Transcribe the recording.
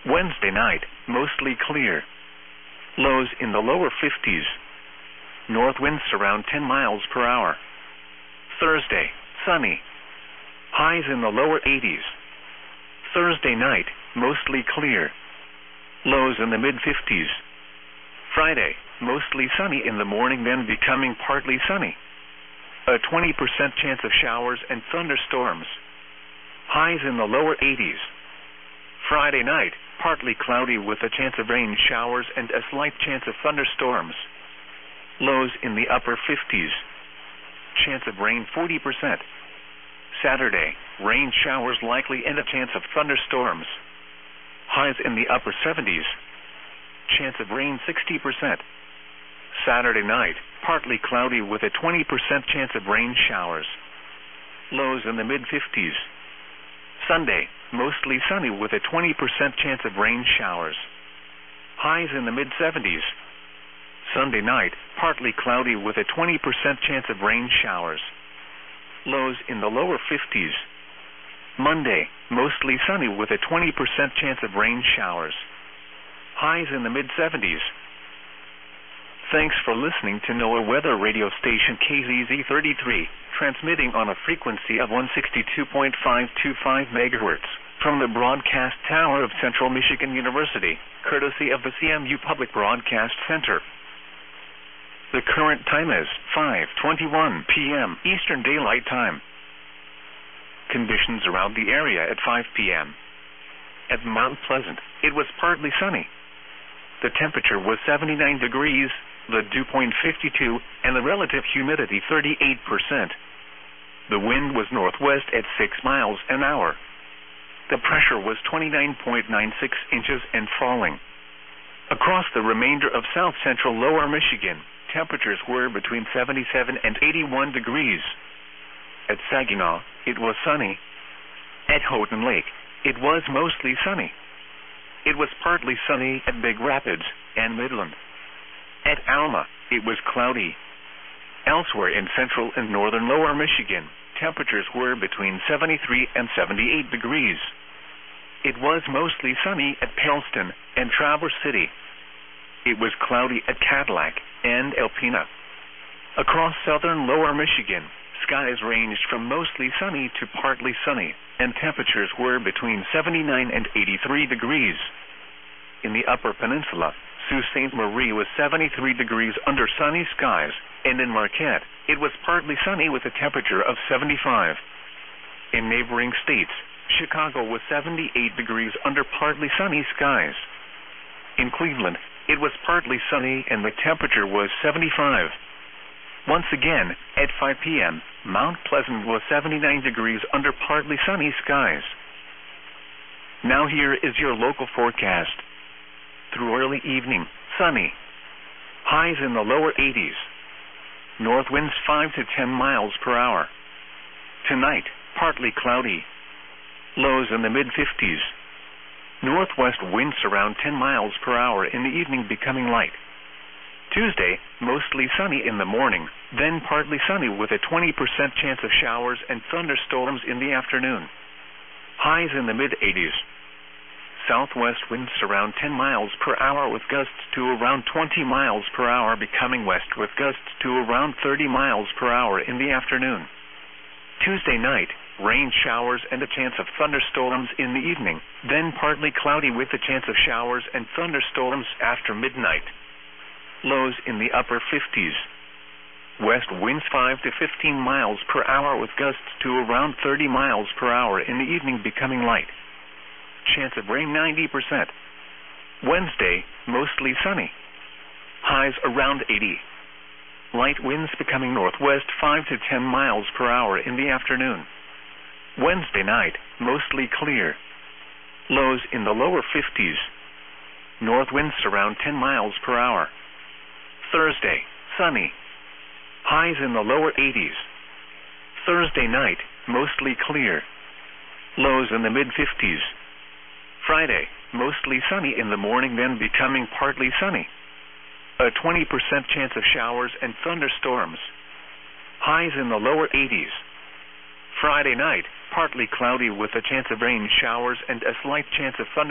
Wednesday night, mostly clear. Lows in the lower 50s. North winds around 10 miles per hour. Thursday, sunny. Highs in the lower 80s. Thursday night, mostly clear. Lows in the mid-50s. Friday, mostly sunny in the morning, then becoming partly sunny. A 20% chance of showers and thunderstorms. Highs in the lower 80s. Friday night, partly cloudy with a chance of rain showers and a slight chance of thunderstorms. Lows in the upper 50s. Chance of rain 40%. Saturday, rain showers likely and a chance of thunderstorms. Highs in the upper 70s. Chance of rain 60%. Saturday night, partly cloudy with a 20% chance of rain showers. Lows in the mid-50s. Sunday, mostly sunny with a 20% chance of rain showers. Highs in the mid-70s. Sunday night, partly cloudy with a 20% chance of rain showers. Lows in the lower 50s. Monday, mostly sunny with a 20% chance of rain showers. Highs in the mid-70s. Thanks for listening to NOAA weather radio station KZZ33, transmitting on a frequency of 162.525 megahertz from the broadcast tower of Central Michigan University, courtesy of the CMU Public Broadcast Center. The current time is 5:21 p.m. Eastern Daylight Time. Conditions around the area at 5 p.m. At Mount Pleasant, it was partly sunny. The temperature was 79 degrees, the dew point 52, and the relative humidity 38%. The wind was northwest at 6 miles an hour. The pressure was 29.96 inches and falling. Across the remainder of south-central lower Michigan, temperatures were between 77 and 81 degrees. At Saginaw, it was sunny. At Houghton Lake, it was mostly sunny. It was partly sunny at Big Rapids and Midland. At Alma, it was cloudy. Elsewhere in central and northern lower Michigan, temperatures were between 73 and 78 degrees. It was mostly sunny at Pellston and Traverse City. It was cloudy at Cadillac and Alpena. Across southern lower Michigan, skies ranged from mostly sunny to partly sunny, and temperatures were between 79 and 83 degrees. In the upper peninsula, Sault Ste. Marie was 73 degrees under sunny skies, and in Marquette, it was partly sunny with a temperature of 75. In neighboring states, Chicago was 78 degrees under partly sunny skies. In Cleveland, it was partly sunny and the temperature was 75. Once again, at 5 p.m., Mount Pleasant was 79 degrees under partly sunny skies. Now here is your local forecast. Through early evening, sunny. Highs in the lower 80s. North winds 5 to 10 miles per hour. Tonight, partly cloudy. Lows in the mid-50s. Northwest winds around 10 miles per hour, in the evening becoming light. Tuesday, mostly sunny in the morning, then partly sunny with a 20% chance of showers and thunderstorms in the afternoon. Highs in the mid-80s. Southwest winds around 10 miles per hour with gusts to around 20 miles per hour, becoming west with gusts to around 30 miles per hour in the afternoon. Tuesday night, rain showers and a chance of thunderstorms in the evening, then partly cloudy with a chance of showers and thunderstorms after midnight. Lows in the upper 50s. West winds 5 to 15 miles per hour with gusts to around 30 miles per hour in the evening, becoming light. Chance of rain 90%. Wednesday, mostly sunny. Highs around 80. Light winds becoming northwest 5 to 10 miles per hour in the afternoon. Wednesday night, mostly clear. Lows in the lower 50s. North winds around 10 miles per hour. Thursday, sunny. Highs in the lower 80s. Thursday night, mostly clear. Lows in the mid-50s. Friday, mostly sunny in the morning, then becoming partly sunny. A 20% chance of showers and thunderstorms. Highs in the lower 80s. Friday night, partly cloudy with a chance of rain showers and a slight chance of thunderstorms.